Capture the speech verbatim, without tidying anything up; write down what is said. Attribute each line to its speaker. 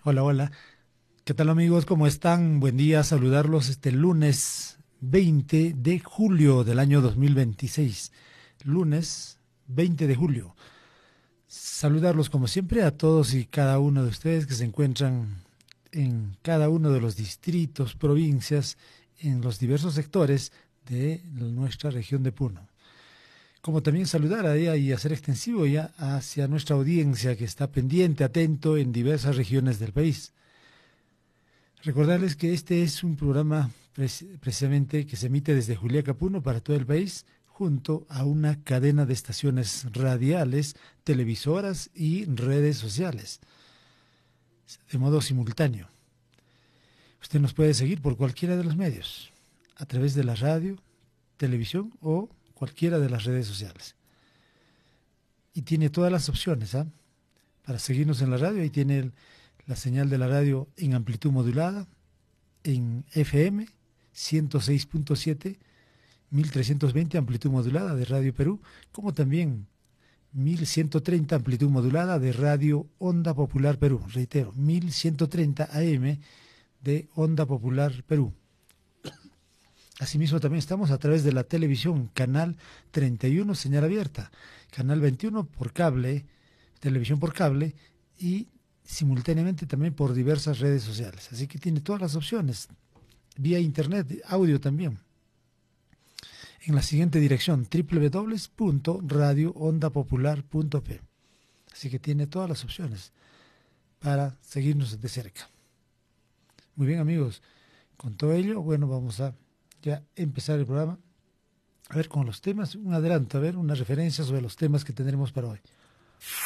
Speaker 1: Hola, hola. ¿Qué tal amigos? ¿Cómo están? Buen día, saludarlos este lunes veinte de julio del año dos mil veintiséis. Lunes veinte de julio. Saludarlos como siempre a todos y cada uno de ustedes que se encuentran en cada uno de los distritos, provincias, en los diversos sectores de nuestra región de Puno. Como también saludar a ella y hacer extensivo ya hacia nuestra audiencia que está pendiente, atento en diversas regiones del país. Recordarles que este es un programa precisamente que se emite desde Juliaca, Puno para todo el país, junto a una cadena de estaciones radiales, televisoras y redes sociales, de modo simultáneo. Usted nos puede seguir por cualquiera de los medios, a través de la radio, televisión o cualquiera de las redes sociales. Y tiene todas las opciones, ¿eh? Para seguirnos en la radio, ahí tiene el, la señal de la radio en amplitud modulada, en F M ciento seis punto siete, mil trescientos veinte amplitud modulada de Radio Perú, como también mil ciento treinta amplitud modulada de Radio Onda Popular Perú. Reitero, mil ciento treinta A M de Onda Popular Perú. Asimismo también estamos a través de la televisión, canal treinta y uno, señal abierta, canal veintiuno por cable, televisión por cable y simultáneamente también por diversas redes sociales. Así que tiene todas las opciones, vía internet, audio también. En la siguiente dirección, doble u doble u doble u punto radio onda popular punto p. Así que tiene todas las opciones para seguirnos de cerca. Muy bien amigos, con todo ello, bueno, vamos a ya empezar el programa. A ver, con los temas, un adelanto, a ver, una referencia sobre los temas que tendremos para hoy.